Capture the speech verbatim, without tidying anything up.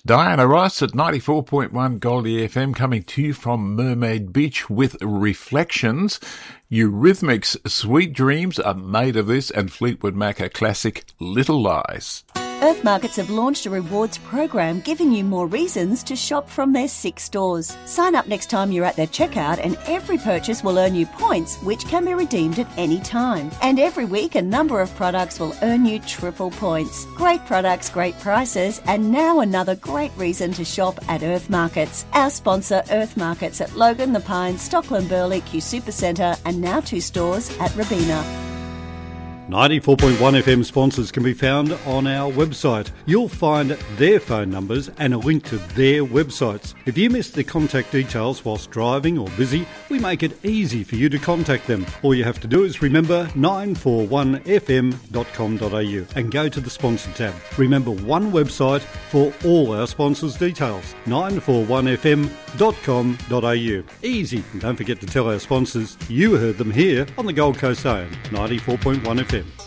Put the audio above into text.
Diana Ross at ninety-four point one Goldie F M, coming to you from Mermaid Beach with Reflections. Eurythmics' Sweet Dreams are made of this, and Fleetwood Mac a classic, Little Lies. Earth Markets have launched a rewards program giving you more reasons to shop from their six stores. Sign up next time you're at their checkout and every purchase will earn you points which can be redeemed at any time. And every week a number of products will earn you triple points. Great products, great prices, and now another great reason to shop at Earth Markets. Our sponsor Earth Markets at Logan, The Pines, Stockland Burley, Q Supercentre, and now two stores at Robina. ninety-four point one F M sponsors can be found on our website. You'll find their phone numbers and a link to their websites. If you miss the contact details whilst driving or busy, we make it easy for you to contact them. All you have to do is remember nine four one f m dot com dot a u and go to the sponsor tab. Remember, one website for all our sponsors' details, nine four one f m dot com dot a u. Easy. And don't forget to tell our sponsors you heard them here on the Gold Coast A M, ninety-four point one F M.